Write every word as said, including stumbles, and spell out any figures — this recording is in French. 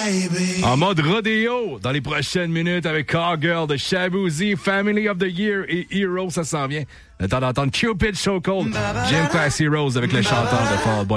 En mode rodéo, dans les prochaines minutes avec Cowgirl de Shaboozey, Family of the Year et Hero, ça s'en vient. Le temps d'entendre Cupid So Cold, Gym Class Heroes avec le chanteur de Fall Out Boy.